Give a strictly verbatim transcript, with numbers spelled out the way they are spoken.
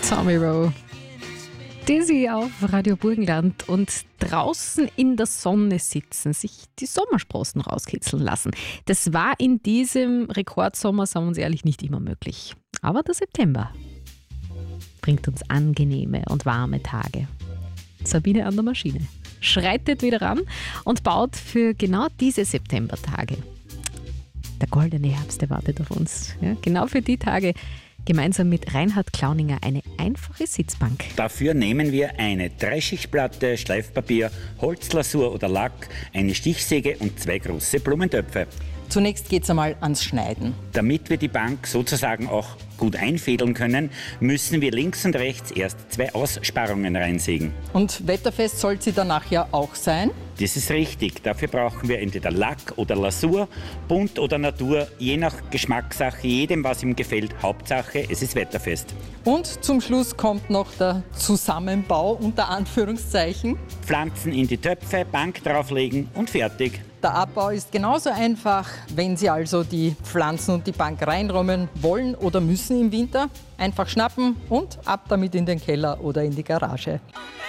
Tommy Rowe. Dizzy auf Radio Burgenland und draußen in der Sonne sitzen, sich die Sommersprossen rauskitzeln lassen. Das war in diesem Rekordsommer, sagen wir uns ehrlich, nicht immer möglich. Aber der September bringt uns angenehme und warme Tage. Sabine an der Maschine schreitet wieder ran und baut für genau diese Septembertage. Der goldene Herbst erwartet auf uns. Ja, genau für die Tage gemeinsam mit Reinhard Klauninger eine einfache Sitzbank. Dafür nehmen wir eine Dreischichtplatte, Schleifpapier, Holzlasur oder Lack, eine Stichsäge und zwei große Blumentöpfe. Zunächst geht es einmal ans Schneiden. Damit wir die Bank sozusagen auch gut einfädeln können, müssen wir links und rechts erst zwei Aussparungen reinsägen. Und wetterfest soll sie danach ja auch sein? Das ist richtig. Dafür brauchen wir entweder Lack oder Lasur, bunt oder Natur, je nach Geschmackssache, jedem was ihm gefällt. Hauptsache, es ist wetterfest. Und zum Schluss kommt noch der Zusammenbau unter Anführungszeichen. Pflanzen in die Töpfe, Bank drauflegen und fertig. Der Abbau ist genauso einfach. Wenn Sie also die Pflanzen und die Bank reinräumen wollen oder müssen im Winter, einfach schnappen und ab damit in den Keller oder in die Garage.